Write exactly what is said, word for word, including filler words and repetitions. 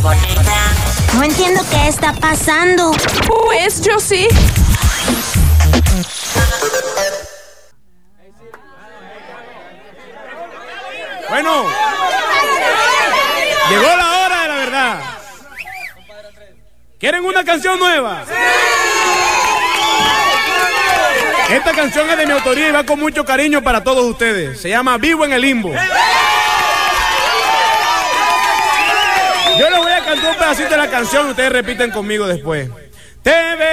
No entiendo qué está pasando. Pues yo sí. Bueno, llegó la hora de la verdad. ¿Quieren una canción nueva? Esta canción es de mi autoría y va con mucho cariño para todos ustedes. Se llama Vivo en el Limbo. Yo les voy a cantar un pedacito de la canción y ustedes repiten conmigo después. Te